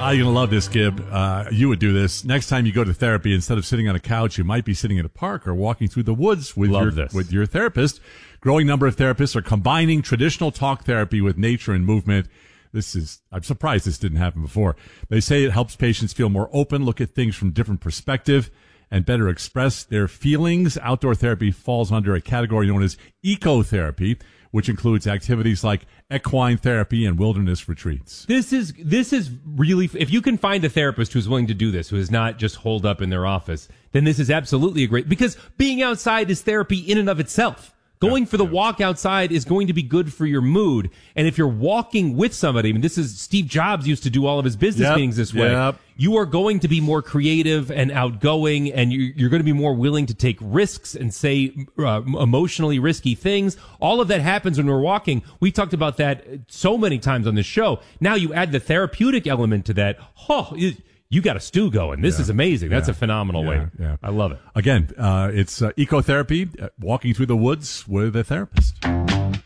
You're going to love this, Gib. You would do this. Next time you go to therapy, instead of sitting on a couch, you might be sitting in a park or walking through the woods with your therapist. Growing number of therapists are combining traditional talk therapy with nature and movement. I'm surprised this didn't happen before. They say it helps patients feel more open, look at things from different perspective, and better express their feelings. Outdoor therapy falls under a category known as ecotherapy, which includes activities like equine therapy and wilderness retreats. This is really, if you can find a therapist who's willing to do this, who is not just holed up in their office, then this is absolutely a great, because being outside is therapy in and of itself. Going for the walk outside is going to be good for your mood. And if you're walking with somebody, I mean, this is Steve Jobs used to do all of his business meetings this way. You are going to be more creative and outgoing, and you're going to be more willing to take risks and say emotionally risky things. All of that happens when we're walking. We talked about that so many times on this show. Now you add the therapeutic element to that. You got a stew going. This is amazing. That's a phenomenal way. Yeah. I love it. Again, it's ecotherapy, walking through the woods with a therapist.